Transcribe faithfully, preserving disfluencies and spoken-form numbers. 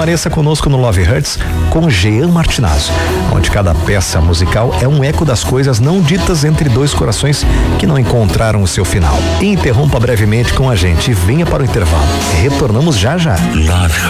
Permaneça conosco no Love Hurts com Jean Martinazzo, onde cada peça musical é um eco das coisas não ditas entre dois corações que não encontraram o seu final. Interrompa brevemente com a gente e venha para o intervalo. Retornamos já já. Love